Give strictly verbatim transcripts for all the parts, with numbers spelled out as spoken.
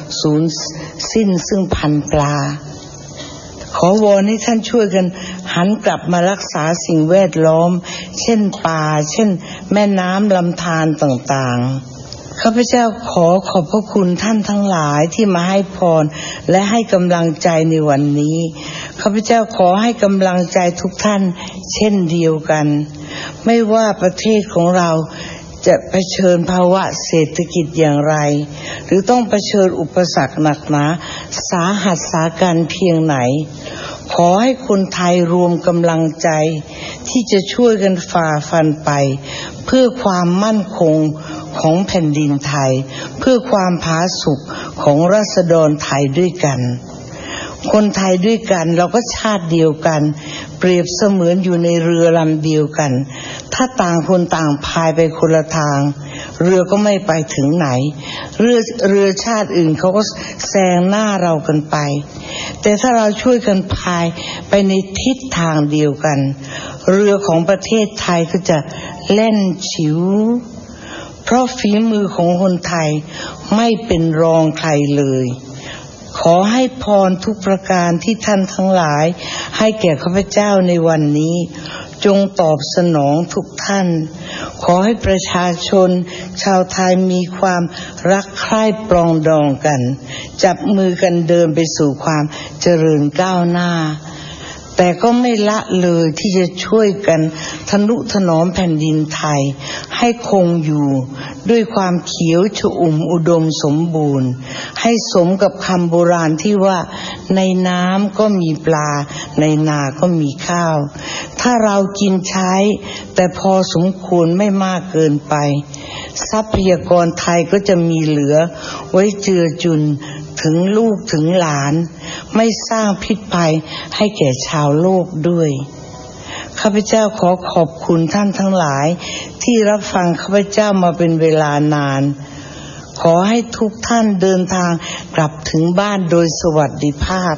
สูญสิ้นซึ่งพันปลาขอวอนให้ท่านช่วยกันหันกลับมารักษาสิ่งแวดล้อมเช่นป่าเช่นแม่น้ำลำธารต่างๆข้าพเจ้าขอขอบพระคุณท่านทั้งหลายที่มาให้พรและให้กำลังใจในวันนี้ข้าพเจ้าขอให้กำลังใจทุกท่านเช่นเดียวกันไม่ว่าประเทศของเราจะเผชิญภาวะเศรษฐกิจอย่างไรหรือต้องเผชิญอุปสรรคหนักหนาสาหัสสาการเพียงไหนขอให้คนไทยรวมกำลังใจที่จะช่วยกันฝ่าฟันไปเพื่อความมั่นคงของแผ่นดินไทยเพื่อความผาสุกของราษฎรไทยด้วยกันคนไทยด้วยกันเราก็ชาติเดียวกันเปรียบเสมือนอยู่ในเรือลำเดียวกันถ้าต่างคนต่างพายไปคนละทางเรือก็ไม่ไปถึงไหนเรือเรือชาติอื่นเขาก็แซงหน้าเรากันไปแต่ถ้าเราช่วยกันพายไปในทิศทางเดียวกันเรือของประเทศไทยก็จะแล่นฉิวเพราะฝีมือของคนไทยไม่เป็นรองใครเลยขอให้พรทุกประการที่ท่านทั้งหลายให้แก่ข้าพเจ้าในวันนี้จงตอบสนองทุกท่านขอให้ประชาชนชาวไทยมีความรักใคร่ปรองดองกันจับมือกันเดินไปสู่ความเจริญก้าวหน้าแต่ก็ไม่ละเลยที่จะช่วยกันทนุถนอมแผ่นดินไทยให้คงอยู่ด้วยความเขียวชอุ่มอุดมสมบูรณ์ให้สมกับคำโบราณที่ว่าในน้ำก็มีปลาในนาก็มีข้าวถ้าเรากินใช้แต่พอสมควรไม่มากเกินไปทรัพยากรไทยก็จะมีเหลือไว้เจือจุนถึงลูกถึงหลานไม่สร้างพิษภัยให้แก่ชาวโลกด้วยข้าพเจ้าขอขอบคุณท่านทั้งหลายที่รับฟังข้าพเจ้ามาเป็นเวลานานขอให้ทุกท่านเดินทางกลับถึงบ้านโดยสวัสดิภาพ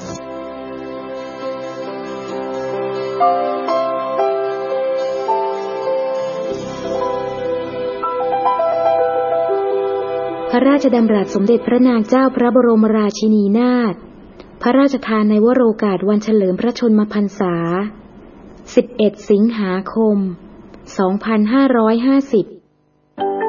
พระราชดำรัสสมเด็จพระนางเจ้าพระบรมราชินีนาถพระราชทานในวโรกาสวันเฉลิมพระชนมพรรษาสิบเอ็ดสิงหาคมสองพันห้าร้อยห้าสิบ